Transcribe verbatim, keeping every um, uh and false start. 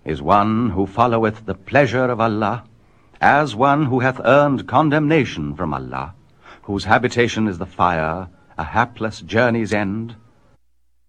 is one who followeth the pleasure of Allah, as one who hath earned condemnation from Allah, whose habitation is the fire, a hapless journey's end,